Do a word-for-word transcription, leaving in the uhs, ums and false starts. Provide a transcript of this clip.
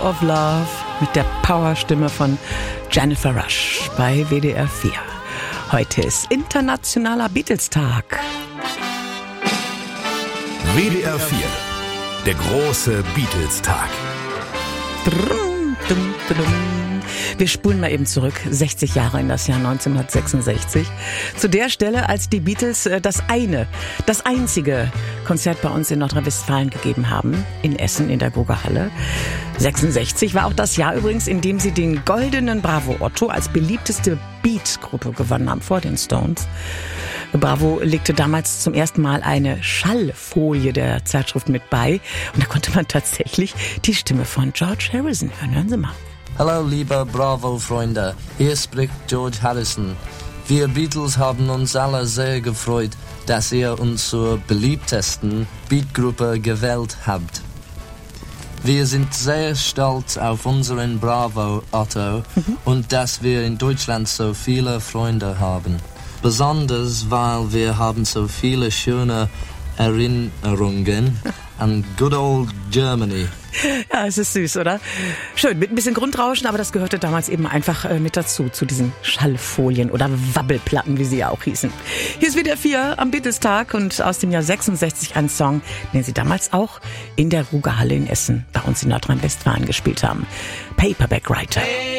of Love mit der Powerstimme von Jennifer Rush bei W D R vier. Heute ist Internationaler Beatles-Tag. W D R vier, der große Beatles-Tag. Wir spulen mal eben zurück, sechzig Jahre in das Jahr neunzehnhundertsechsundsechzig. Zu der Stelle, als die Beatles das eine, das einzige Konzert bei uns in Nordrhein-Westfalen gegeben haben, in Essen in der Grugahalle. sechsundsechzig war auch das Jahr übrigens, in dem sie den goldenen Bravo Otto als beliebteste Beat-Gruppe gewonnen haben vor den Stones. Bravo legte damals zum ersten Mal eine Schallfolie der Zeitschrift mit bei. Und da konnte man tatsächlich die Stimme von George Harrison hören. Hören Sie mal. Hallo liebe Bravo-Freunde, hier spricht George Harrison. Wir Beatles haben uns alle sehr gefreut, dass ihr uns zur beliebtesten Beatgruppe gewählt habt. Wir sind sehr stolz auf unseren Bravo Otto mhm. und dass wir in Deutschland so viele Freunde haben. Besonders, weil wir haben so viele schöne Erinnerungen an good old Germany. Ja, es ist süß, oder? Schön, mit ein bisschen Grundrauschen, aber das gehörte damals eben einfach äh, mit dazu, zu diesen Schallfolien oder Wabbelplatten, wie sie ja auch hießen. Hier ist W D R vier am Beatles-Tag und aus dem Jahr sechsundsechzig ein Song, den sie damals auch in der Grugahalle in Essen bei uns in Nordrhein-Westfalen gespielt haben. Paperback Writer.